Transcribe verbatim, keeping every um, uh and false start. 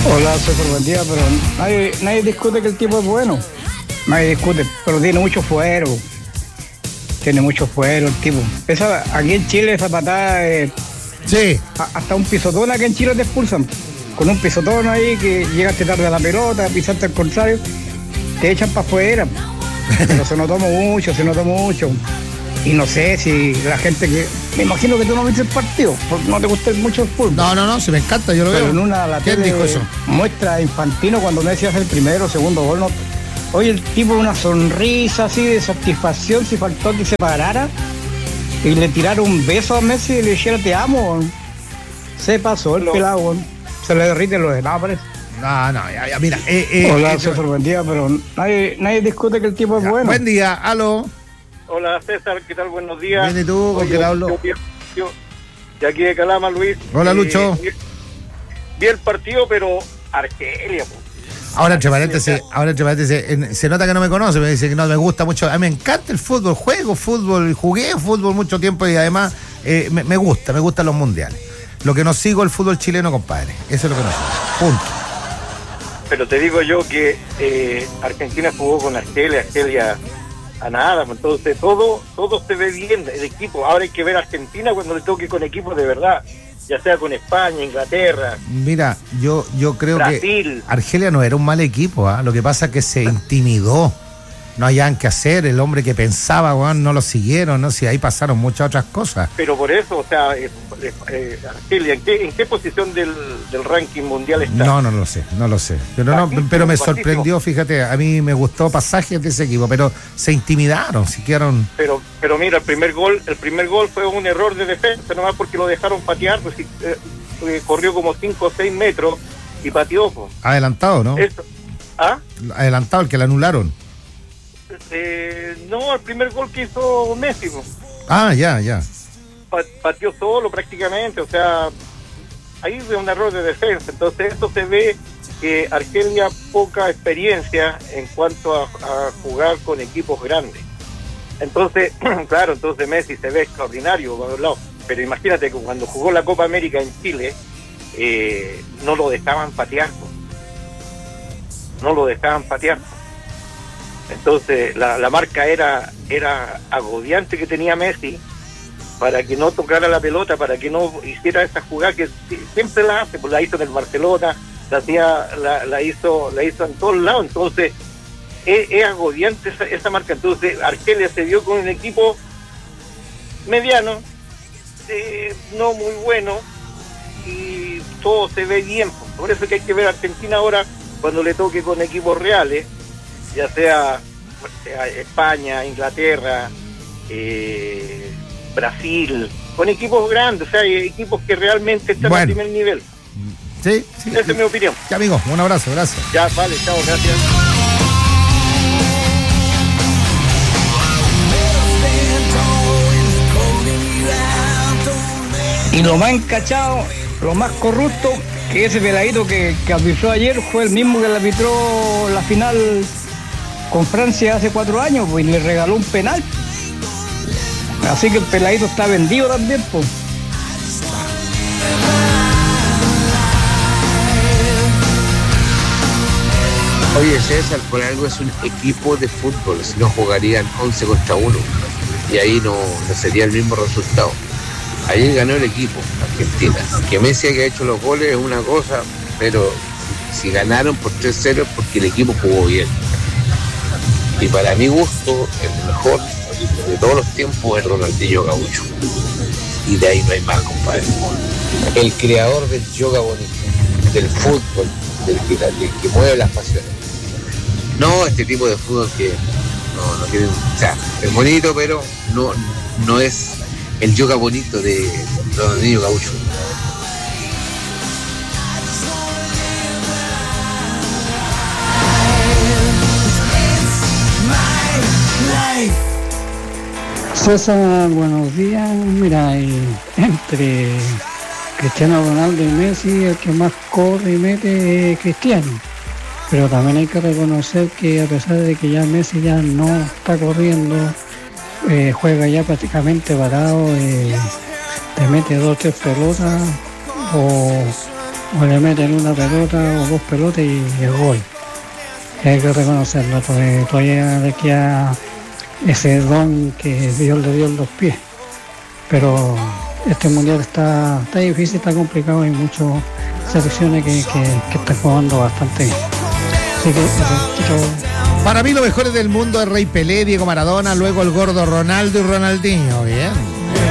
Hola, súper buen día, pero nadie, nadie discute que el tipo es bueno. Nadie discute, pero tiene mucho fuero. Tiene mucho fuero el tipo. Esa, aquí en Chile esa patada, eh, Sí. a- hasta un pisotón aquí en Chile te expulsan. Con un pisotón ahí que llegaste tarde a la pelota, pisaste al contrario, te echan para afuera. Pero se notó mucho, se notó mucho. Y no sé si la gente que... Me imagino que tú no viste el partido, porque no te gusta mucho el fútbol. No, no, no, se me encanta, yo lo Pero veo. en una la ¿Quién tele dijo eso? muestra a Infantino cuando Messi hace el primero o segundo gol. No, oye, el tipo una sonrisa así de satisfacción, si faltó que se parara y le tirara un beso a Messi y le dijera te amo. Se pasó el No. pelado, se le derriten los helados, parece. No, no, ya, ya, mira. Eh, eh, Hola, eh, súper buen día, pero nadie, nadie discute que el tipo es ya, bueno. Buen día, aló. Hola César, ¿qué tal? Buenos días. Bien, ¿y tú? ¿Con Oye, quién hablo? yo- yo- De aquí de Calama, Luis. Hola, Lucho. Vi, vi el partido, pero Argelia, po. Ahora entre paréntesis, ahora entre paréntesis, en- se nota que no me conoce, me dice que no me gusta mucho. A mí me encanta el fútbol, juego fútbol, jugué fútbol mucho tiempo y además eh, me, me gusta, me gustan los mundiales. Lo que no sigo el fútbol chileno, compadre. Eso es lo que no sigo. Punto. Pero te digo yo que eh, Argentina jugó con Argelia, Argelia a nada, pues, entonces todo todo se ve bien, el equipo. Ahora hay que ver a Argentina cuando le toque con equipos de verdad, ya sea con España, Inglaterra, Mira, yo, yo creo Brasil. que Argelia no era un mal equipo, ¿ah? Lo que pasa es que se intimidó. No hayan que hacer, el hombre que pensaba, weón, no lo siguieron, ¿no? Si ahí pasaron muchas otras cosas. Pero por eso, o sea, eh, eh, eh, Argelia, ¿en qué, ¿en qué posición del, del ranking mundial está? No, no lo sé, no lo sé. Pero, no, Bajísimo, pero me bajísimo. sorprendió, fíjate, a mí me gustó pasajes de ese equipo, pero se intimidaron, si quedaron... Pero pero mira, el primer gol el primer gol fue un error de defensa, nomás porque lo dejaron patear, pues, y, eh, eh, corrió como cinco o seis metros y pateó. Pues. Adelantado, ¿no? Eso. ¿Ah? Adelantado, el que le anularon. Eh, no, el primer gol que hizo Messi, pues, Ah, ya, ya. pa- pateó solo prácticamente, o sea, ahí fue un error de defensa. Entonces esto se ve que Argelia poca experiencia en cuanto a, a jugar con equipos grandes. Entonces, claro, entonces Messi se ve extraordinario, por un lado. Pero imagínate que cuando jugó la Copa América en Chile, eh, no lo dejaban patear, pues. no lo dejaban patear. Entonces la, la marca era era agobiante que tenía Messi para que no tocara la pelota, para que no hiciera esa jugada que si- siempre la hace, pues la hizo en el Barcelona, la hacía, la, la hizo, la hizo en todos lados. Entonces es, es agobiante esa, esa marca. Entonces Argelia se dio con un equipo mediano, eh, no muy bueno, y todo se ve bien. Por eso que hay que ver a Argentina ahora cuando le toque con equipos reales, ya sea, sea España, Inglaterra, eh, Brasil, con equipos grandes, o sea, equipos que realmente están Bueno. al primer nivel. Sí, sí. Esa es mi opinión. Ya, amigo, un abrazo, gracias. Ya, vale, chao, gracias. Y lo más encachado, lo más corrupto, que ese peladito que, que arbitró ayer fue el mismo que le arbitró la final con Francia hace cuatro años, pues, y le regaló un penal. Así que el peladito está vendido también, pues. Oye, César, por algo es un equipo de fútbol, si no jugarían once contra uno y ahí no, no sería el mismo resultado. Ayer ganó el equipo, Argentina. Que Messi haya hecho los goles es una cosa, pero si ganaron por tres cero es porque el equipo jugó bien. Y para mi gusto, el mejor de todos los tiempos es Ronaldinho Gaucho. Y de ahí no hay más, compadre. El creador del yoga bonito, del fútbol, del que, del que mueve las pasiones. No este tipo de fútbol que no, no tiene, o sea, es bonito, pero no, no es el yoga bonito de Ronaldinho Gaucho. César, buenos días. Mira, el- entre Cristiano Ronaldo y Messi, el que más corre y mete es Cristiano. Pero también hay que reconocer que a pesar de que ya Messi ya no está corriendo, eh, juega ya prácticamente parado, eh, te mete dos o tres pelotas o, o le meten una pelota o dos pelotas y el gol. Y hay que reconocerlo, todavía, todavía le queda ese don que Dios le dio en los pies. Pero este mundial está, está difícil, está complicado, hay muchas selecciones que, que, que están jugando bastante bien. Así que eso, chao. Para mí los mejores del mundo es Rey Pelé, Diego Maradona, luego el gordo Ronaldo y Ronaldinho. Bien.